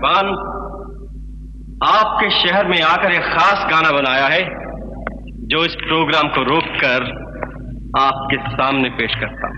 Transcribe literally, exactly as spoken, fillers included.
मेहरबान आपके शहर में आकर एक खास गाना बनाया है जो इस प्रोग्राम को रोककर आपके सामने पेश करता हूं।